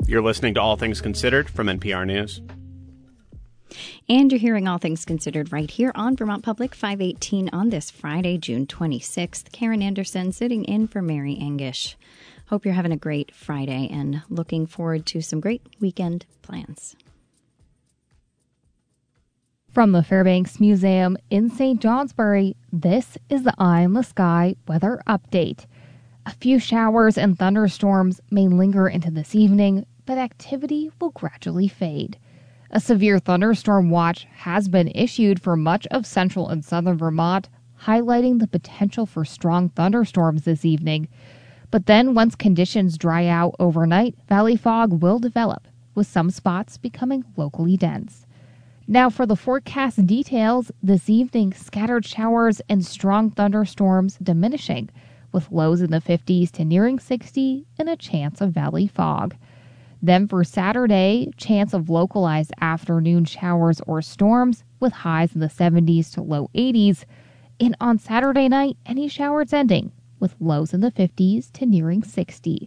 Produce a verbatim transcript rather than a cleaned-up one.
You're listening to All Things Considered from N P R News. And you're hearing All Things Considered right here on Vermont Public five eighteen on this Friday, June twenty-sixth. Karen Anderson sitting in for Mary Angish. Hope you're having a great Friday and looking forward to some great weekend plans. From the Fairbanks Museum in Saint Johnsbury, this is the Eye in the Sky weather update. A few showers and thunderstorms may linger into this evening, but activity will gradually fade. A severe thunderstorm watch has been issued for much of central and southern Vermont, highlighting the potential for strong thunderstorms this evening. But then, once conditions dry out overnight, valley fog will develop, with some spots becoming locally dense. Now for the forecast details, this evening scattered showers and strong thunderstorms diminishing, with lows in the fifties to nearing sixty and a chance of valley fog. Then for Saturday, chance of localized afternoon showers or storms, with highs in the seventies to low eighties. And on Saturday night, any showers ending, with lows in the fifties to nearing sixty.